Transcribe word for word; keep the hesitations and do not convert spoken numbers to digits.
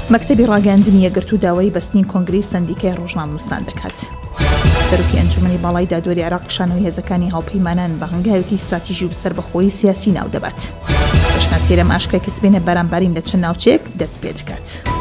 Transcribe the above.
مەکتەبی ڕاگەاندنی یەکگرتو و داوای بەستنی کۆنگرەی سەندیکای ڕۆژنامەنووسان دەکات. سەرۆکی ئەنجومەنی باڵای دادوەری عێراق شانۆی هێزەکانی هاوپەیمانان بە هەنگاوێکی استراتیژی و سەربەخۆیی سیاسی ناو دەبات. پێشناسیێرە ئاشکای کە سبەینە بەرامبەرین لە چەند ناوچەیەک دەست پێ دەکات.